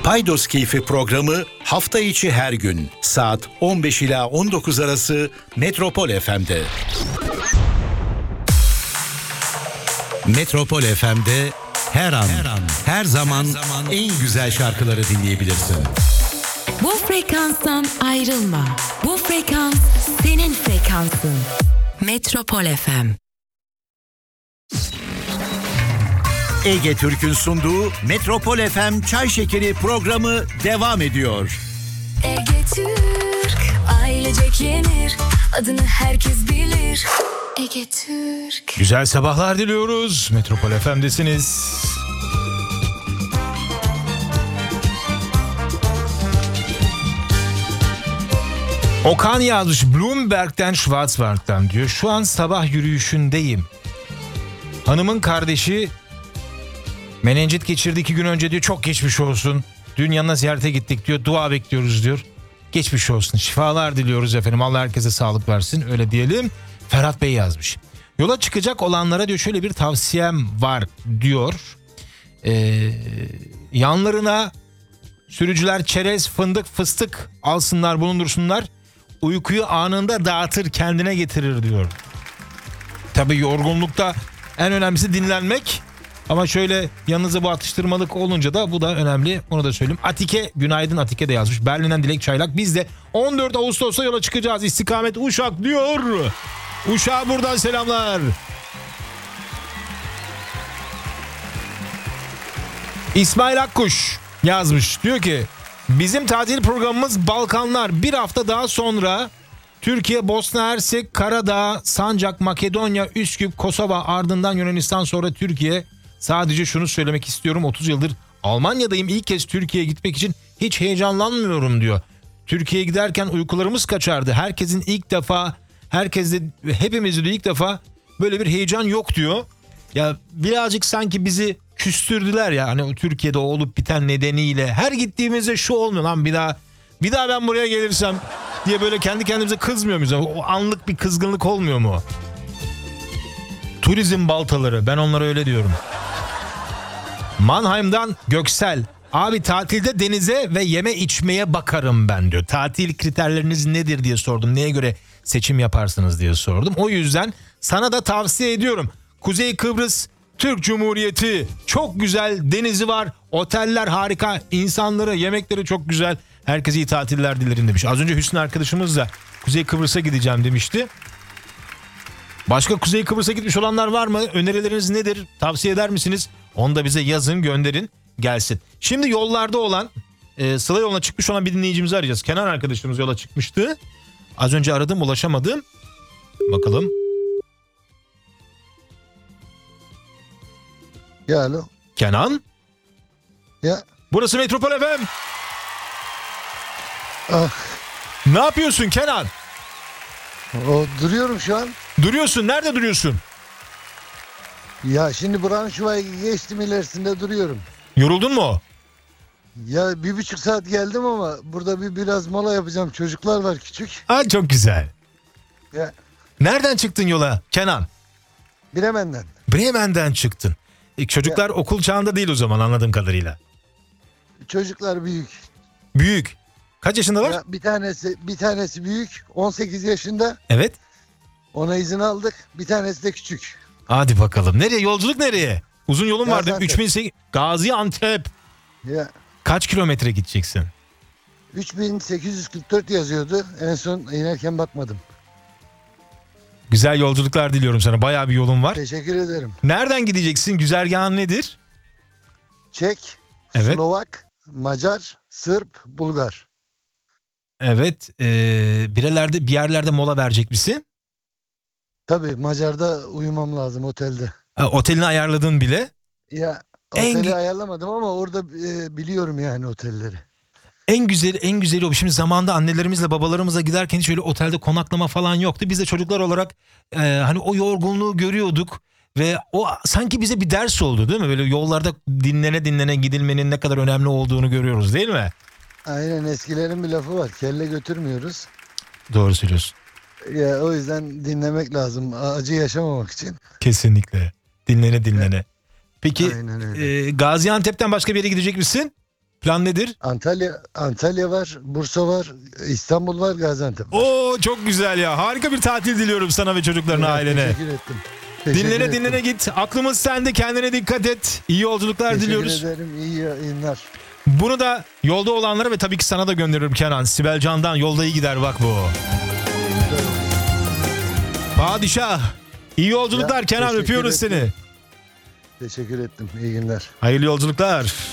Paydos Keyfi programı hafta içi her gün saat 15 ila 19 arası Metropol FM'de. Metropol FM'de her an, her zaman en güzel şarkıları dinleyebilirsin. Bu frekanstan ayrılma. Bu frekans senin frekansın. Metropol FM. Ege Türk'ün sunduğu Metropol FM Çay Şekeri programı devam ediyor. Ege Türk, ailecek yenir, adını herkes bilir. Ege Türk. Güzel sabahlar diliyoruz. Metropol FM'desiniz. Okan yazmış Bloomberg'den, Schwarzwald'dan diyor. Şu an sabah yürüyüşündeyim. Hanımın kardeşi menenjit geçirdi 2 gün önce diyor. Çok geçmiş olsun. Dün yanına ziyarete gittik diyor. Dua bekliyoruz diyor. Geçmiş olsun. Şifalar diliyoruz efendim. Allah herkese sağlık versin. Öyle diyelim. Ferhat Bey yazmış. Yola çıkacak olanlara diyor şöyle bir tavsiyem var diyor. Yanlarına sürücüler çerez, fındık, fıstık alsınlar, bulundursunlar. Uykuyu anında dağıtır, kendine getirir diyor. Tabii yorgunlukta en önemlisi dinlenmek. Ama şöyle yanınıza bu atıştırmalık olunca da bu da önemli. Onu da söyleyeyim. Atike, günaydın, Atike de yazmış. Berlin'den Dilek Çaylak. Biz de 14 Ağustos'ta yola çıkacağız. İstikamet Uşak diyor. Uşak'a buradan selamlar. İsmail Akkuş yazmış. Diyor ki bizim tatil programımız Balkanlar. Bir hafta daha sonra Türkiye, Bosna Hersek, Karadağ, Sancak, Makedonya, Üsküp, Kosova, ardından Yunanistan, sonra Türkiye. Sadece şunu söylemek istiyorum. 30 yıldır Almanya'dayım. İlk kez Türkiye'ye gitmek için hiç heyecanlanmıyorum diyor. Türkiye'ye giderken uykularımız kaçardı. Hepimizde de ilk defa böyle bir heyecan yok diyor. Ya birazcık sanki bizi küstürdüler ya. Hani Türkiye'de olup biten nedeniyle. Her gittiğimizde şu olmuyor lan, bir daha ben buraya gelirsem diye böyle kendi kendimize kızmıyor muyuz? O anlık bir kızgınlık olmuyor mu? Turizm baltaları, ben onlara öyle diyorum. Mannheim'dan Göksel. Abi tatilde denize ve yeme içmeye bakarım ben diyor. Tatil kriterleriniz nedir diye sordum. Neye göre seçim yaparsınız diye sordum. O yüzden sana da tavsiye ediyorum. Kuzey Kıbrıs Türk Cumhuriyeti, çok güzel denizi var. Oteller harika, insanları, yemekleri çok güzel. Herkese iyi tatiller dilerim demiş. Az önce Hüsnü arkadaşımız da Kuzey Kıbrıs'a gideceğim demişti. Başka Kuzey Kıbrıs'a gitmiş olanlar var mı? Önerileriniz nedir? Tavsiye eder misiniz? Onu da bize yazın, gönderin, gelsin. Şimdi yollarda olan, Sıla yoluna çıkmış olan bir dinleyicimizi arayacağız. Kenan arkadaşımız yola çıkmıştı. Az önce aradım, ulaşamadım. Bakalım. Ya alo. Kenan? Ya. Burası Metropol FM. Ah. Ne yapıyorsun Kenan? Duruyorum şu an. Duruyorsun. Nerede duruyorsun? Ya şimdi Braunschweig'e geçtim, ilerisinde duruyorum. Yoruldun mu? Ya 1,5 saat geldim ama burada biraz mola yapacağım. Çocuklar var küçük. Ha, çok güzel. Ya. Nereden çıktın yola Kenan? Bremen'den. Bremen'den çıktın. Çocuklar okul çağında değil o zaman anladığım kadarıyla. Çocuklar büyük. Büyük. Kaç yaşındalar? Ya bir tanesi büyük, 18 yaşında. Evet. Ona izin aldık. Bir tanesi de küçük. Hadi bakalım. Nereye? Yolculuk nereye? Uzun yolun vardı. Gaziantep. 3800 Gaziantep. Ya. Kaç kilometre gideceksin? 3844 yazıyordu. En son inerken bakmadım. Güzel yolculuklar diliyorum sana. Bayağı bir yolun var. Teşekkür ederim. Nereden gideceksin? Güzergahın nedir? Çek, Evet. Slovak, Macar, Sırp, Bulgar. Evet. Bir yerlerde mola verecek misin? Tabii Macar'da uyumam lazım otelde. Otelini ayarladın bile. Ya oteli ayarlamadım ama orada biliyorum yani otelleri. En güzeli o. Şimdi zamanında annelerimizle babalarımızla giderken hiç öyle otelde konaklama falan yoktu. Biz de çocuklar olarak hani o yorgunluğu görüyorduk ve o sanki bize bir ders oldu değil mi? Böyle yollarda dinlene gidilmenin ne kadar önemli olduğunu görüyoruz değil mi? Aynen, eskilerin bir lafı var. Kelle götürmüyoruz. Doğru söylüyorsun. Ya o yüzden dinlemek lazım. Acı yaşamamak için. Kesinlikle. Dinlene. Peki Aynen öyle. Gaziantep'ten başka bir yere gidecek misin? Plan nedir? Antalya var, Bursa var, İstanbul var, Gaziantep var. Oo çok güzel ya. Harika bir tatil diliyorum sana ve çocuklarına, ailene. Teşekkür ettim. Teşekkür Dinlene ettim. dinlene git. Aklımız sende. Kendine dikkat et. İyi yolculuklar diliyoruz. Teşekkür ederim. İyi yayınlar. Bunu da yolda olanlara ve tabii ki sana da gönderiyorum Kenan. Sibel Can'dan Yolda iyi gider bak bu. Padişah. İyi yolculuklar Ya, Kenan, teşekkür öpüyoruz ettim. seni. Teşekkür ettim. İyi günler. Hayırlı yolculuklar.